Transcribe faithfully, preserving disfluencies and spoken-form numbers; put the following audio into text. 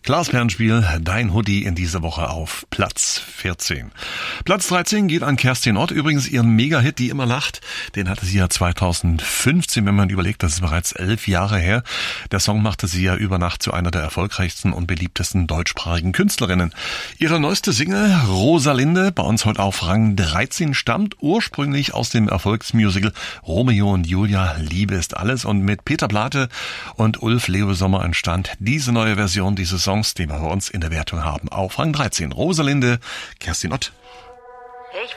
Klaas Bernspiel, dein Hoodie in dieser Woche auf Platz vierzehn. Platz dreizehn geht an Kerstin Ott. Übrigens ihren Mega-Hit, Die immer lacht. Den hatte sie ja zweitausendfünfzehn, wenn man überlegt, das ist bereits elf Jahre her. Der Song machte sie ja über Nacht zu einer der erfolgreichsten und beliebtesten deutschsprachigen Künstlerinnen. Ihre neueste Single, Rosalinde, bei uns heute auf Rang dreizehn, stammt ursprünglich aus dem Erfolgsmusical Romeo und Julia, Liebe ist alles. Und mit Peter Plate und Ulf Leo Sommer entstand diese neue Version dieses Songs, den wir bei uns in der Wertung haben. Auf Rang dreizehn, Rosalinde, Kerstin Ott. Ich